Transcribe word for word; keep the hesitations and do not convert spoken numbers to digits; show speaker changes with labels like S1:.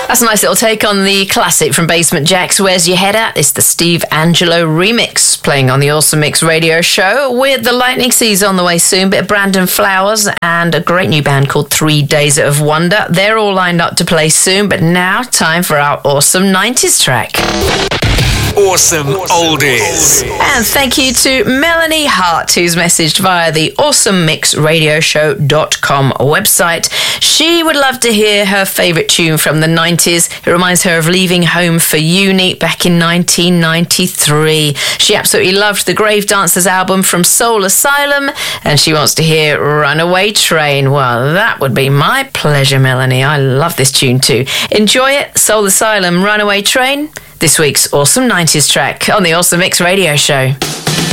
S1: That's a nice little take on the classic from Basement Jaxx, Where's Your Head At? It's the Steve Angelo remix playing on the Awesome Mix radio show with the Lightning Seas on the way soon, bit of Brandon Flowers and a great new band called Three Days of Wonder. They're all lined up to play soon, but now time for our awesome nineties track.
S2: Awesome Oldies.
S1: And thank you to Melanie Hart, who's messaged via the awesome mix radio show dot com website. She would love to hear her favourite tune from the nineties. It reminds her of leaving home for uni back in nineteen ninety-three. She absolutely loved the Grave Dancers album from Soul Asylum, and she wants to hear Runaway Train. Well, that would be my pleasure, Melanie. I love this tune too. Enjoy it. Soul Asylum, Runaway Train. This week's awesome nineties track on the Awesome Mix radio show.